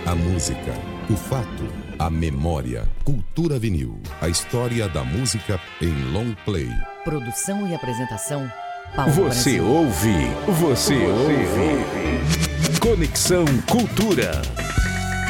A música, o fato, a memória. Cultura Vinil. A história da música em long play. Produção e apresentação, Paulo Você Brasil. ouve. Conexão Cultura.